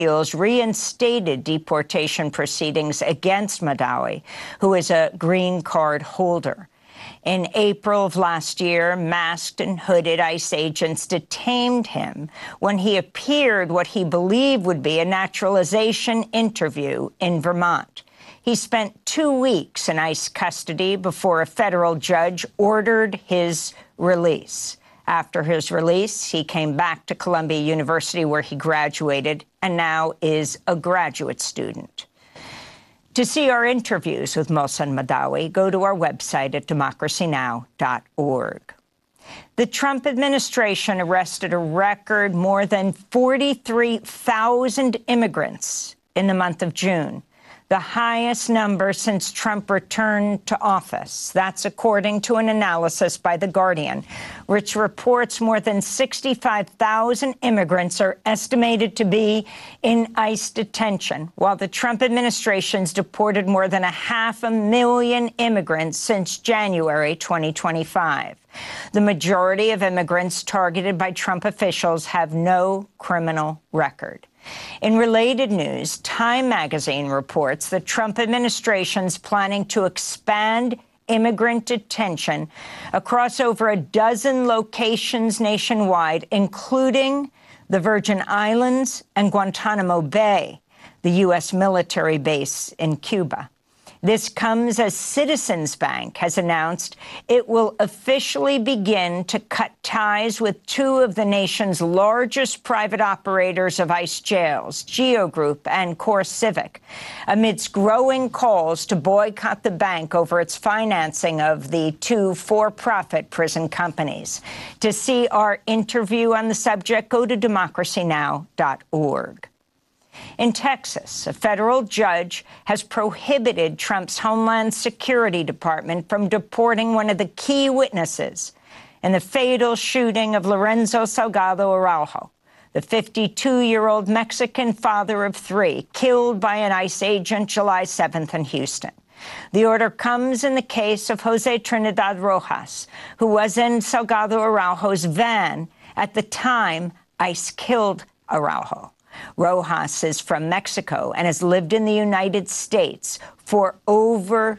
reinstated deportation proceedings against Madawi, who is a green card holder. In April of last year, masked and hooded ICE agents detained him when he appeared what he believed would be a naturalization interview in Vermont. He spent 2 weeks in ICE custody before a federal judge ordered his release. After his release, he came back to Columbia University, where he graduated, and now is a graduate student. To see our interviews with Mohsen Madawi, go to our website at democracynow.org. The Trump administration arrested a record more than 43,000 immigrants in the month of June, the highest number since Trump returned to office. That's according to an analysis by The Guardian, which reports more than 65,000 immigrants are estimated to be in ICE detention, while the Trump administration's deported more than 500,000 immigrants since January 2025. The majority of immigrants targeted by Trump officials have no criminal record. In related news, Time magazine reports the Trump administration's planning to expand immigrant detention across over a dozen locations nationwide, including the Virgin Islands and Guantanamo Bay, the U.S. military base in Cuba. This comes as Citizens Bank has announcnt it will officially begin to cut ties with two of the nation's largest private operators of ICE jails, GEO Group and CoreCivic, amidst growing calls to boycott the bank over its financing of the two for-profit prison companies. To see our interview on the subject, go to democracynow.org. In Texas, a federal judge has prohibited Trump's Homeland Security Department from deporting one of the key witnesses in the fatal shooting of Lorenzo Salgado Araujo, the 52-year-old Mexican father of three, killed by an ICE agent July 7th in Houston. The order comes in the case of Jose Trinidad Rojas, who was in Salgado Araujo's van at the time ICE killed Araujo. Rojas is from Mexico and has lived in the United States for over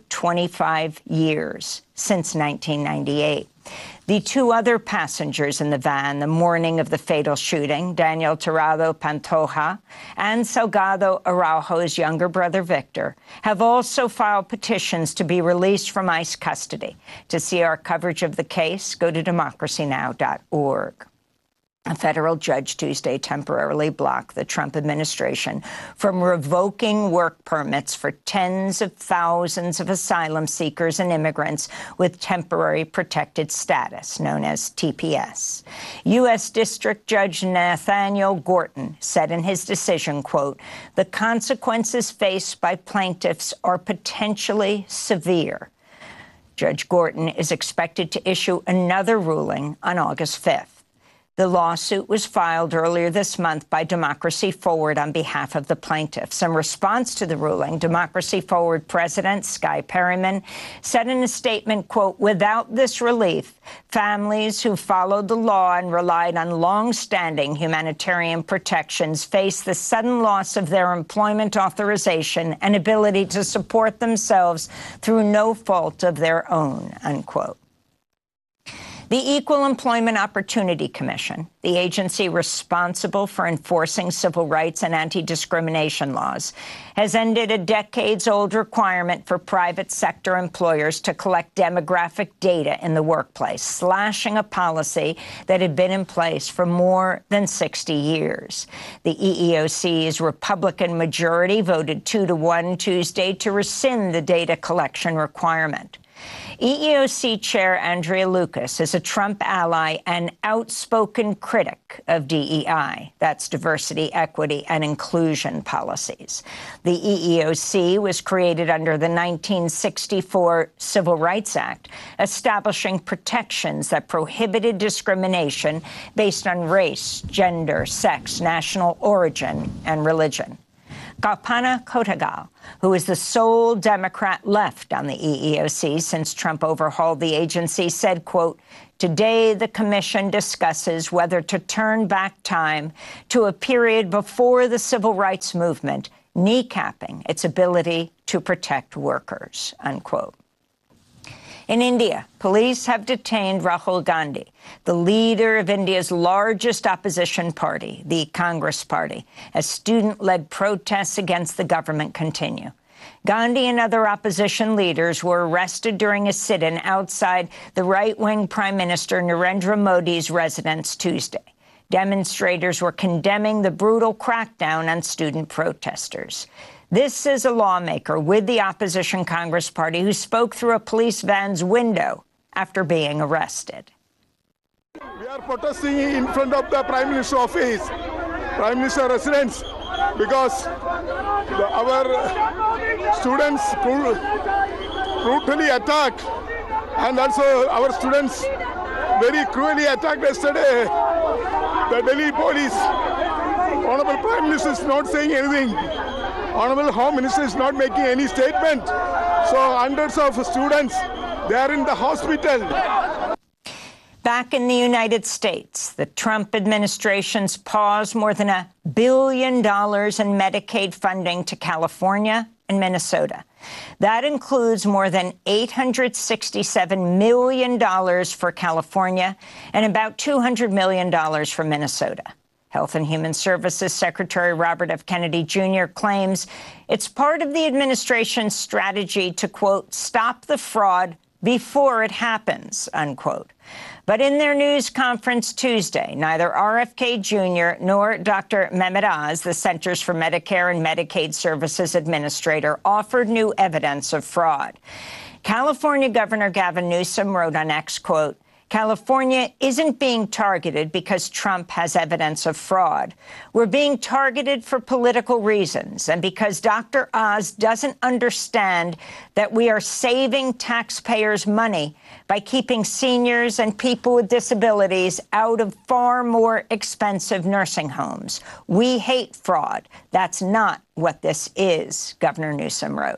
25 years, since 1998. The two other passengers in the van the morning of the fatal shooting, Daniel Tirado Pantoja and Salgado Araujo's younger brother Victor, have also filed petitions to be released from ICE custody. To see our coverage of the case, go to democracynow.org. A federal judge Tuesday temporarily blocked the Trump administration from revoking work permits for tens of thousands of asylum seekers and immigrants with temporary protected status, known as TPS. U.S. District Judge Nathaniel Gorton said in his decision, quote, "The consequences faced by plaintiffs are potentially severe." Judge Gorton is expected to issue another ruling on August 5th. The lawsuit was filed earlier this month by Democracy Forward on behalf of the plaintiffs. In response to the ruling, Democracy Forward President Skye Perryman said in a statement, quote, "Without this relief, families who followed the law and relied on long-standing humanitarian protections face the sudden loss of their employment authorization and ability to support themselves through no fault of their own," unquote. The Equal Employment Opportunity Commission, the agency responsible for enforcing civil rights and anti-discrimination laws, has ended a decades-old requirement for private sector employers to collect demographic data in the workplace, slashing a policy that had been in place for more than 60 years. The EEOC's Republican majority voted 2-1 Tuesday to rescind the data collection requirement. EEOC Chair Andrea Lucas is a Trump ally and outspoken critic of DEI. That's diversity, equity, and inclusion policies. The EEOC was created under the 1964 Civil Rights Act, establishing protections that prohibited discrimination based on race, gender, sex, national origin, and religion. Kalpana Kotagal, who is the sole Democrat left on the EEOC since Trump overhauled the agency, said, quote, Today, the commission discusses whether to turn back time to a period before the civil rights movement, kneecapping its ability to protect workers, unquote. In India, police have detained Rahul Gandhi, the leader of India's largest opposition party, the Congress Party, as student-led protests against the government continue. Gandhi and other opposition leaders were arrested during a sit-in outside the right-wing Prime Minister Narendra Modi's residence Tuesday. Demonstrators were condemning the brutal crackdown on student protesters. This is a lawmaker with the opposition Congress Party who spoke through a police van's window after being arrested. We are protesting in front of the Prime Minister's office, Prime Minister residence, because our students brutally attacked, and also our students very cruelly attacked yesterday. The Delhi police. Honorable Prime Minister is not saying anything. Honorable Home Minister is not making any statement. So hundreds of students, they are in the hospital. Back in the United States, the Trump administration's paused more than $1 billion in Medicaid funding to California and Minnesota. That includes more than $867 million for California and about $200 million for Minnesota. Health and Human Services Secretary Robert F. Kennedy Jr. claims it's part of the administration's strategy to, quote, stop the fraud before it happens, unquote. But in their news conference Tuesday, neither RFK Jr. nor Dr. Mehmet Oz, the Centers for Medicare and Medicaid Services Administrator, offered new evidence of fraud. California Governor Gavin Newsom wrote on X, quote, California isn't being targeted because Trump has evidence of fraud. We're being targeted for political reasons and because Dr. Oz doesn't understand that we are saving taxpayers' money by keeping seniors and people with disabilities out of far more expensive nursing homes. We hate fraud. That's not what this is, Governor Newsom wrote.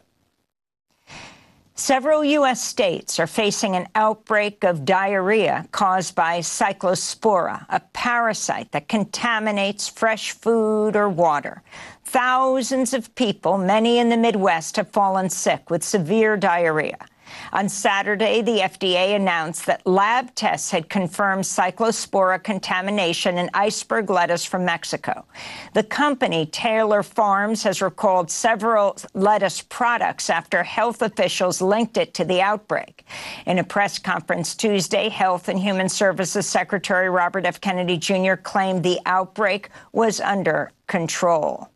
Several U.S. states are facing an outbreak of diarrhea caused by Cyclospora, a parasite that contaminates fresh food or water. Thousands of people, many in the Midwest, have fallen sick with severe diarrhea. On Saturday, the FDA announced that lab tests had confirmed Cyclospora contamination in iceberg lettuce from Mexico. The company, Taylor Farms, has recalled several lettuce products after health officials linked it to the outbreak. In a press conference Tuesday, Health and Human Services Secretary Robert F. Kennedy Jr. claimed the outbreak was under control.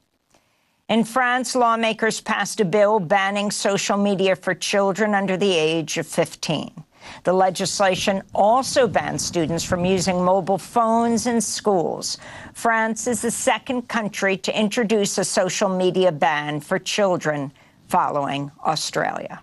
In France, lawmakers passed a bill banning social media for children under the age of 15. The legislation also bans students from using mobile phones in schools. France is the second country to introduce a social media ban for children, following Australia.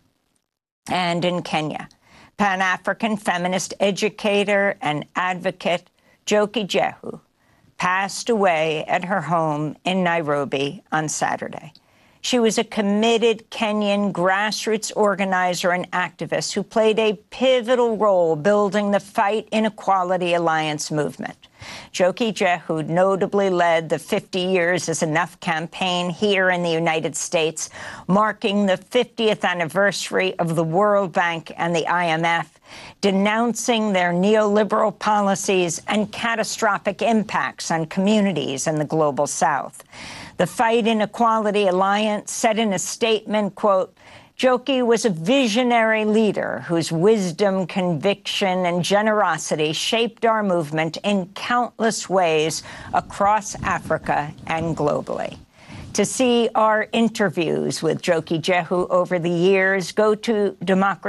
And in Kenya, Pan-African feminist educator and advocate Njoki Jehu passed away at her home in Nairobi on Saturday. She was a committed Kenyan grassroots organizer and activist who played a pivotal role building the Fight Inequality Alliance movement. Njoki Jehu notably led the 50 Years is Enough campaign here in the United States, marking the 50th anniversary of the World Bank and the IMF, denouncing their neoliberal policies and catastrophic impacts on communities in the Global South. The Fight Inequality Alliance said in a statement, quote, Njoki was a visionary leader whose wisdom, conviction, and generosity shaped our movement in countless ways across Africa and globally. To see our interviews with Njoki Jehu over the years, go to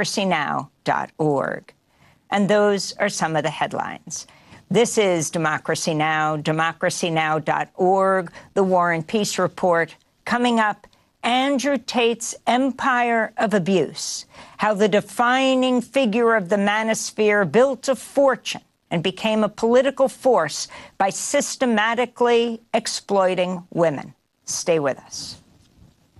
democracynow.org. And those are some of the headlines. This is Democracy Now!, democracynow.org, the War and Peace Report. Coming up, Andrew Tate's empire of abuse, how the defining figure of the manosphere built a fortune and became a political force by systematically exploiting women. Stay with us.